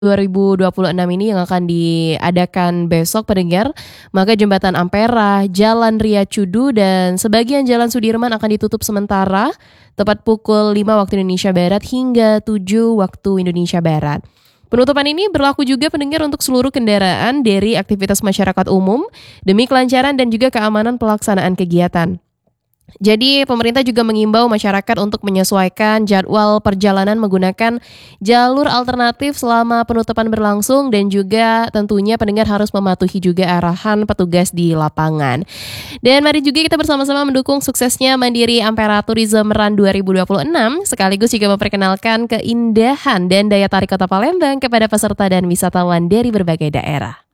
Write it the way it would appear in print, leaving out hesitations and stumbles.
2026 ini yang akan diadakan besok pendengar, maka Jembatan Ampera, Jalan Ria Cudu dan sebagian Jalan Sudirman akan ditutup sementara tepat pukul 5 waktu Indonesia Barat hingga 7 waktu Indonesia Barat. Penutupan ini berlaku juga pendengar untuk seluruh kendaraan dari aktivitas masyarakat umum demi kelancaran dan juga keamanan pelaksanaan kegiatan. Jadi pemerintah juga mengimbau masyarakat untuk menyesuaikan jadwal perjalanan menggunakan jalur alternatif selama penutupan berlangsung dan juga tentunya pendengar harus mematuhi juga arahan petugas di lapangan. Dan mari juga kita bersama-sama mendukung suksesnya Mandiri Ampera Tourism Run 2026 sekaligus juga memperkenalkan keindahan dan daya tarik Kota Palembang kepada peserta dan wisatawan dari berbagai daerah.